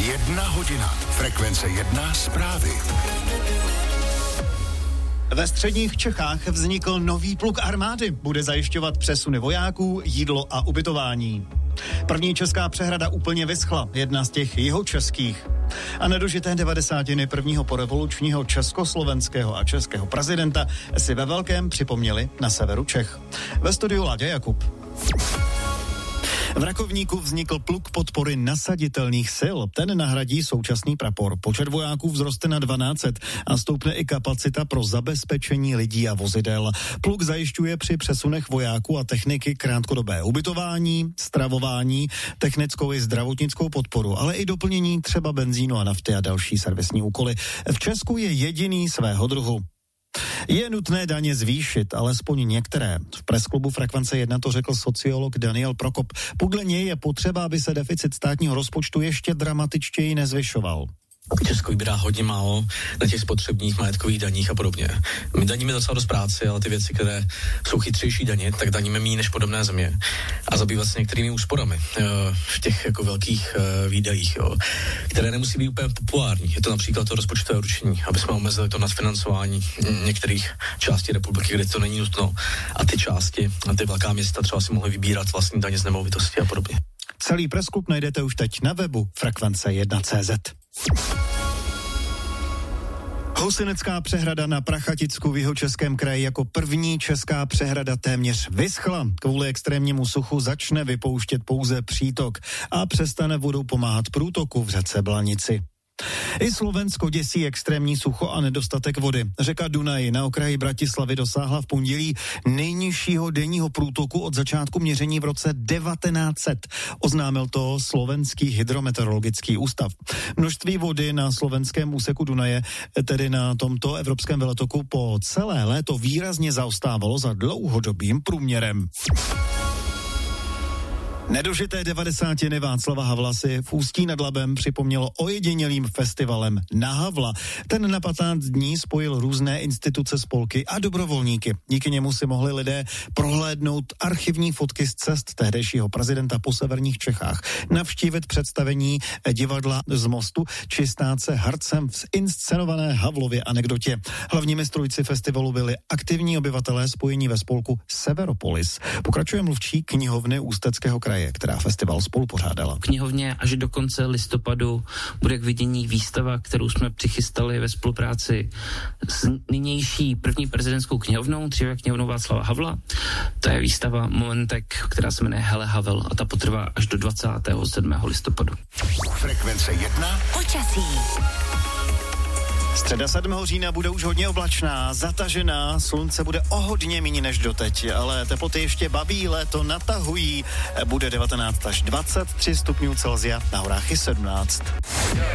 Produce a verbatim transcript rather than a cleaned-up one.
Jedna hodina. Frekvence jedna zprávy. Ve středních Čechách vznikl nový pluk armády. Bude zajišťovat přesuny vojáků, jídlo a ubytování. První česká přehrada úplně vyschla, jedna z těch jihočeských. A nedožité devadesátiny prvního porevolučního československého a českého prezidenta si ve velkém připomněli na severu Čech. Ve studiu Láďa Jakub. V Rakovníku vznikl pluk podpory nasaditelných sil. Ten nahradí současný prapor. Počet vojáků vzroste na dvanáct set a stoupne i kapacita pro zabezpečení lidí a vozidel. Pluk zajišťuje při přesunech vojáků a techniky krátkodobé ubytování, stravování, technickou i zdravotnickou podporu, ale i doplnění třeba benzínu a nafty a další servisní úkoly. V Česku je jediný svého druhu. Je nutné daně zvýšit, alespoň některé. V presklubu Frekvence jedna to řekl sociolog Daniel Prokop. Podle něj je potřeba, aby se deficit státního rozpočtu ještě dramatičtěji nezvyšoval. Česko vybírá hodně málo na těch spotřebních majetkových daních a podobně. My daníme docela dost práci, ale ty věci, které jsou chytřejší daně, tak daníme méně než podobné země. A zabývat se některými úsporami v těch jako velkých výdajích, jo, které nemusí být úplně populární. Je to například to rozpočtové určení, aby jsme omezili to nadfinancování některých částí republiky, kde to není nutno. A ty části, a ty velká města třeba si mohly vybírat vlastní daně z nemovitosti a podobně. Celý pressklub najdete už teď na webu frekvence jedna tečka cé zet. Housinecká přehrada na Prachaticku v Jihočeském kraji jako první česká přehrada téměř vyschla. Kvůli extrémnímu suchu začne vypouštět pouze přítok a přestane vodou pomáhat průtoku v řece Blanici. I Slovensko děsí extrémní sucho a nedostatek vody. Řeka Dunaj na okraji Bratislavy dosáhla v pondělí nejnižšího denního průtoku od začátku měření v roce devatenáct set. Oznámil to Slovenský hydrometeorologický ústav. Množství vody na slovenském úseku Dunaje, tedy na tomto evropském veletoku, po celé léto výrazně zaostávalo za dlouhodobým průměrem. Nedožité devadesátiny Václava Havla si v Ústí nad Labem připomnělo ojedinělým festivalem Na Havla. Ten na patnáct dní spojil různé instituce, spolky a dobrovolníky. Díky němu si mohli lidé prohlédnout archivní fotky z cest tehdejšího prezidenta po severních Čechách, navštívit představení divadla z Mostu či stát se hercem v inscenované Havlově anekdotě. Hlavními strůjci festivalu byli aktivní obyvatelé spojení ve spolku Severopolis. Pokračuje mluvčí knihovny Ústeckého kraje, která festival spolupořádala. V knihovně až do konce listopadu bude k vidění výstava, kterou jsme přichystali ve spolupráci s nynější první prezidentskou knihovnou, dříve knihovnou Václava Havla. To je výstava Momentek, která se jmenuje Hele Havel a ta potrvá až do dvacátého sedmého listopadu. Frekvence jedna. Počasí. Středa sedmého října bude už hodně oblačná, zatažená, slunce bude o hodně méně než doteď, ale teploty ještě baví, léto natahují, bude devatenáct až dvacet tři stupňů Celsia, na horách i sedmnáct.